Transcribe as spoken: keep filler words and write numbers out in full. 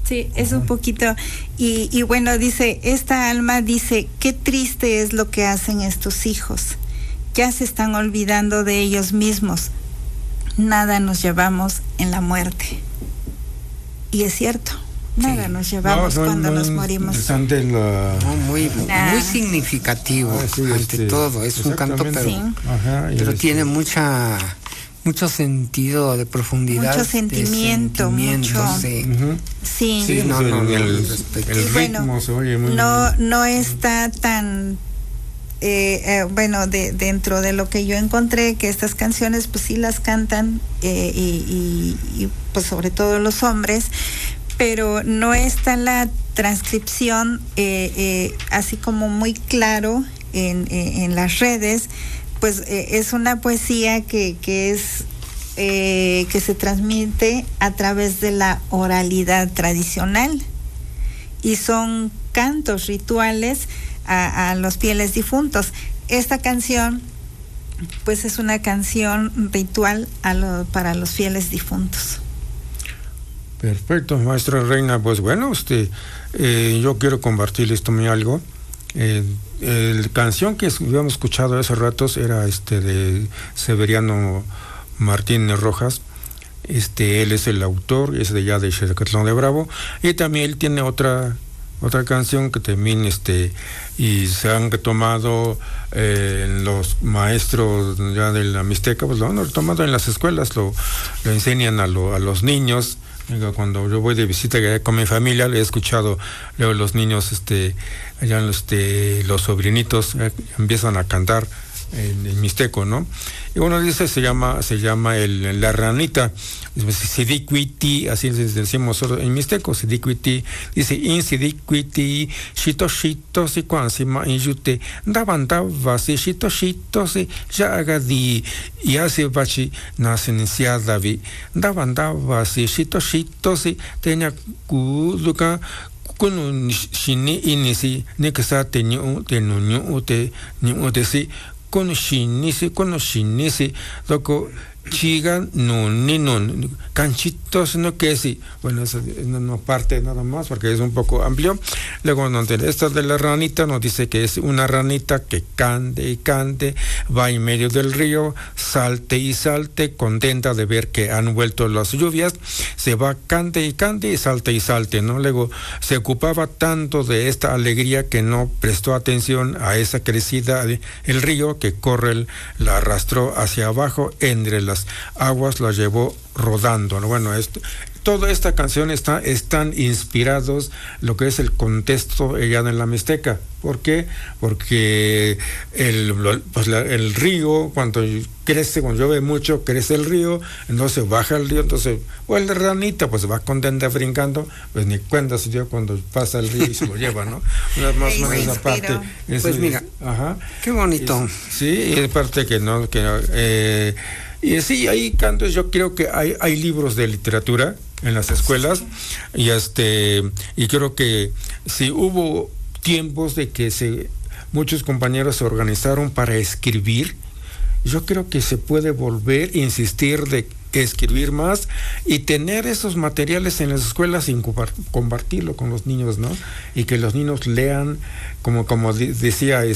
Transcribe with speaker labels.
Speaker 1: Sí, es un poquito, y, y bueno, dice, esta alma dice, qué triste es lo que hacen estos hijos, ya se están olvidando de ellos mismos, nada nos llevamos en la muerte. Y es cierto, nada sí. nos llevamos no, cuando nos morimos.
Speaker 2: La...
Speaker 3: No, muy, nah. muy significativo, ah, sí, ante este, todo, es un canto, pero, sí. Ajá, pero este... tiene mucha... mucho sentido de profundidad,
Speaker 1: mucho sentimiento, mucho
Speaker 3: sí.
Speaker 1: Uh-huh. sí,
Speaker 3: sí no, no,
Speaker 2: el, el, el ritmo
Speaker 1: bueno,
Speaker 2: se oye muy
Speaker 1: no no está tan eh, eh, bueno de, dentro de lo que yo encontré, que estas canciones pues sí las cantan eh, y, y, y pues sobre todo los hombres, pero no está la transcripción eh, eh, así como muy claro en, eh, en las redes. Pues eh, es una poesía que, que es eh, que se transmite a través de la oralidad tradicional y son cantos rituales a, a los fieles difuntos. Esta canción pues es una canción ritual a lo, para los fieles difuntos.
Speaker 2: Perfecto, maestra Reina. Pues bueno, usted, eh, yo quiero compartirles también algo. Eh, la canción que habíamos escuchado hace ratos era este de Severiano Martínez Rojas. Este, él es el autor, es de allá de Xecatlán de Bravo, y también él tiene otra otra canción que también este y se han retomado eh, los maestros ya de la Mixteca, pues lo han retomado en las escuelas, lo, lo enseñan a, lo, a los niños. Cuando yo voy de visita con mi familia, le he escuchado luego los niños, este, allá este, los sobrinitos eh, empiezan a cantar en, en mixteco, ¿no? Y uno dice, se llama, se llama el, la ranita, sidiquiti, así decimos en mixteco, sidiquiti, dice, in sidiquiti, shito shito, si cuansima in yute, daban dava, si shito shito, si yagadi, y hace bachi, nasencia davi, daban dava, si shito shito, si tenía kuduka, kuno shini inisi, ni que sa tenio, tenunio, ute, ni ute si, con shinisi, con shinisi, loco, chiga, no, ni no, canchitos, no que sí. Bueno, eso no, no parte nada más porque es un poco amplio. Luego, donde esta de la ranita nos dice que es una ranita que cante y cante, va en medio del río, salte y salte, contenta de ver que han vuelto las lluvias, se va, cante y cante y salte y salte, ¿no? Luego, se ocupaba tanto de esta alegría que no prestó atención a esa crecida del río que corre, el, la arrastró hacia abajo entre las aguas, la llevó rodando. Bueno, esto, toda esta canción está, están inspirados lo que es el contexto allá en la Mixteca. ¿Por qué? Porque el, pues la, el río, cuando crece, cuando llueve mucho, crece el río, entonces baja el río, entonces, pues la ranita pues va contenta brincando, pues ni cuenta se dio cuando pasa el río y se lo lleva, ¿no? Una más o menos esa parte.
Speaker 3: Es, pues mira, ajá, qué bonito.
Speaker 2: Es, sí, y es parte que no, que no, eh, y sí, hay cantos, yo creo que hay, hay libros de literatura en las escuelas, y este, y creo que si hubo tiempos de que se muchos compañeros se organizaron para escribir, yo creo que se puede volver a insistir de escribir más y tener esos materiales en las escuelas y compartirlo con los niños, ¿no? Y que los niños lean, como como decía